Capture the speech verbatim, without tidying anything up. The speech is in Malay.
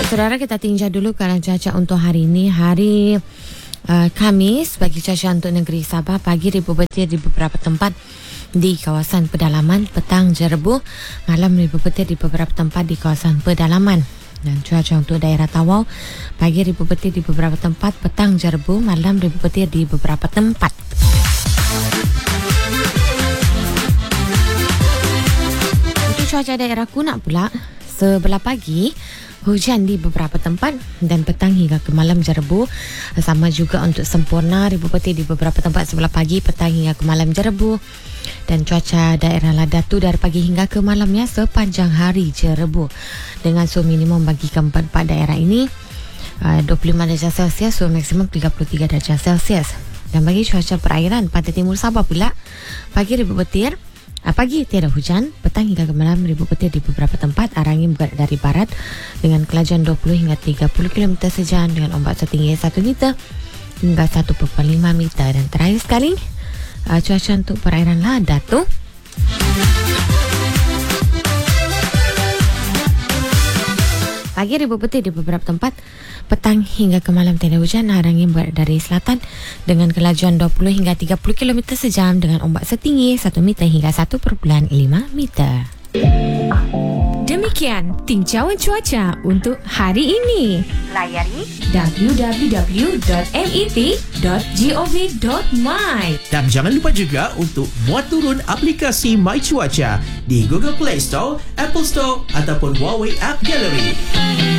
Baik, saudara, kita tinjau dulu keadaan cuaca untuk hari ini. Hari uh, Khamis, bagi cuaca untuk negeri Sabah, pagi ribu petir di beberapa tempat di kawasan pedalaman, petang jerebu, malam ribu petir di beberapa tempat di kawasan pedalaman. Dan cuaca untuk daerah Tawau, pagi ribu petir di beberapa tempat, petang jerebu, malam ribu petir di beberapa tempat. Untuk cuaca daerah Kunak pula, sebelah pagi hujan di beberapa tempat dan petang hingga ke malam jerebu. Sama juga untuk Sempurna, ribu petir di beberapa tempat sebelah pagi, petang hingga ke malam jerebu. Dan cuaca daerah Ladatu dari pagi hingga ke malamnya sepanjang hari jerebu. Dengan suhu minimum bagi keempat-empat daerah ini dua puluh lima darjah Celsius, suhu maksimum tiga puluh tiga darjah Celsius. Dan bagi cuaca perairan pantai timur Sabah pula, pagi ribu petir, pagi tiada hujan, petang hingga ke malam ribu petir di beberapa tempat, arah angin bergerak dari barat dengan kelajuan dua puluh hingga tiga puluh kilometer sejam dengan ombak setinggi satu meter hingga satu perpuluhan lima meter. Dan terakhir sekali, uh, cuaca untuk perairan Ladatu. Pagi ribu petir di beberapa tempat, petang hingga ke malam tiada hujan, arah angin bergerak dari selatan dengan kelajuan dua puluh hingga tiga puluh kilometer sejam dengan ombak setinggi satu meter hingga satu perpuluhan lima meter. Demikian tinjauan cuaca untuk hari ini. Layari w w w dot met dot gov dot my. Dan jangan lupa juga untuk muat turun aplikasi My Cuaca di Google Play Store, Apple Store ataupun Huawei App Gallery.